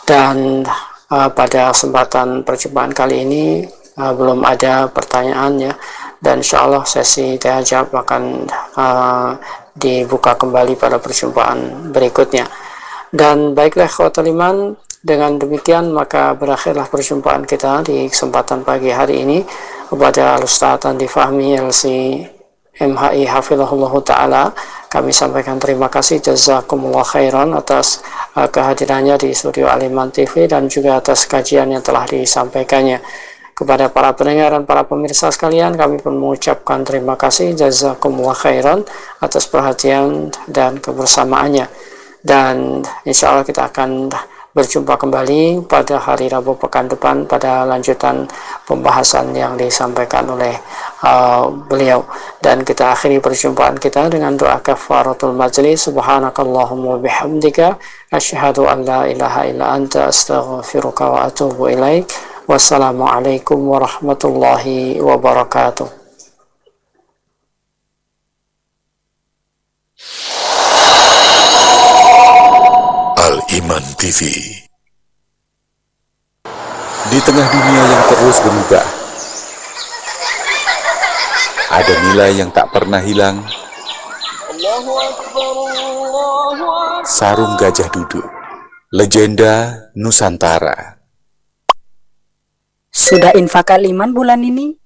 Dan pada kesempatan perjumpaan kali ini belum ada pertanyaan ya, dan insya Allah sesi tanya jawab akan dibuka kembali pada perjumpaan berikutnya. Dan baiklah ikhwatul iman, dengan demikian maka berakhirlah perjumpaan kita di kesempatan pagi hari ini. Kepada Al-Ustaz Andi Fahmi LC MHI Hafizahullah Ta'ala, kami sampaikan terima kasih, jazakumullah khairan atas kehadirannya di studio Al-Iman TV dan juga atas kajian yang telah disampaikannya. Kepada para pendengar dan para pemirsa sekalian, kami pun mengucapkan terima kasih, jazakumullah khairan atas perhatian dan kebersamaannya. Dan insya Allah kita akan berjumpa kembali pada hari Rabu pekan depan pada lanjutan pembahasan yang disampaikan oleh beliau. Dan kita akhiri perjumpaan kita dengan doa kafaratul majlis. Subhanakallahumma bihamdika asyhadu an la ilaha illa anta astaghfiruka wa atubu ilaik. Wassalamualaikum warahmatullahi wabarakatuh. Al-Iman TV. Di tengah dunia yang terus berubah, ada nilai yang tak pernah hilang. Sarung Gajah Duduk, legenda Nusantara. Sudah infak Al-Iman bulan ini?